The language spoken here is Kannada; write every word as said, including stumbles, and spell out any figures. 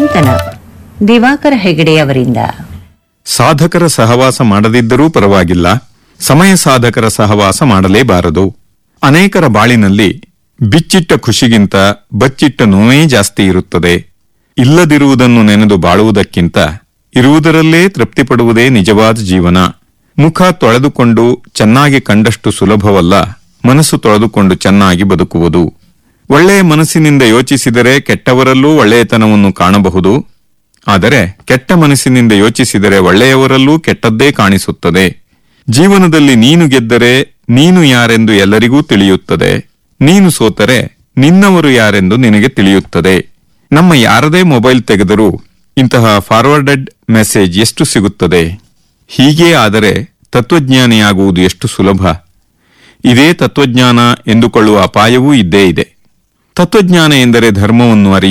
ಚಿಂತನ ದಿವಾಕರ ಹೆಗಡೆಯವರಿಂದ. ಸಾಧಕರ ಸಹವಾಸ ಮಾಡದಿದ್ದರೂ ಪರವಾಗಿಲ್ಲ, ಸಮಯ ಸಾಧಕರ ಸಹವಾಸ ಮಾಡಲೇಬಾರದು. ಅನೇಕರ ಬಾಳಿನಲ್ಲಿ ಬಿಚ್ಚಿಟ್ಟ ಖುಷಿಗಿಂತ ಬಚ್ಚಿಟ್ಟ ನೋವೇ ಜಾಸ್ತಿ ಇರುತ್ತದೆ. ಇಲ್ಲದಿರುವುದನ್ನು ನೆನೆದು ಬಾಳುವುದಕ್ಕಿಂತ ಇರುವುದರಲ್ಲೇ ತೃಪ್ತಿಪಡುವುದೇ ನಿಜವಾದ ಜೀವನ. ಮುಖ ತೊಳೆದುಕೊಂಡು ಚೆನ್ನಾಗಿ ಕಂಡಷ್ಟು ಸುಲಭವಲ್ಲ ಮನಸ್ಸು ತೊಳೆದುಕೊಂಡು ಚೆನ್ನಾಗಿ ಬದುಕುವುದು. ಒಳ್ಳೆಯ ಮನಸ್ಸಿನಿಂದ ಯೋಚಿಸಿದರೆ ಕೆಟ್ಟವರಲ್ಲೂ ಒಳ್ಳೆಯತನವನ್ನು ಕಾಣಬಹುದು. ಆದರೆ ಕೆಟ್ಟ ಮನಸ್ಸಿನಿಂದ ಯೋಚಿಸಿದರೆ ಒಳ್ಳೆಯವರಲ್ಲೂ ಕೆಟ್ಟದ್ದೇ ಕಾಣಿಸುತ್ತದೆ. ಜೀವನದಲ್ಲಿ ನೀನು ಗೆದ್ದರೆ ನೀನು ಯಾರೆಂದು ಎಲ್ಲರಿಗೂ ತಿಳಿಯುತ್ತದೆ. ನೀನು ಸೋತರೆ ನಿನ್ನವರು ಯಾರೆಂದು ನಿನಗೆ ತಿಳಿಯುತ್ತದೆ. ನಮ್ಮ ಯಾರದೇ ಮೊಬೈಲ್ ತೆಗೆದರೂ ಇಂತಹ ಫಾರ್ವರ್ಡೆಡ್ ಮೆಸೇಜ್ ಎಷ್ಟು ಸಿಗುತ್ತದೆ. ಹೀಗೇ ಆದರೆ ತತ್ವಜ್ಞಾನಿಯಾಗುವುದು ಎಷ್ಟು ಸುಲಭ. ಇದೇ ತತ್ವಜ್ಞಾನ ಎಂದುಕೊಳ್ಳುವ ಅಪಾಯವೂ ಇದ್ದೇ ಇದೆ. ತತ್ವಜ್ಞಾನ ಎಂದರೆ ಧರ್ಮವನ್ನು ಅರಿಯುವುದು.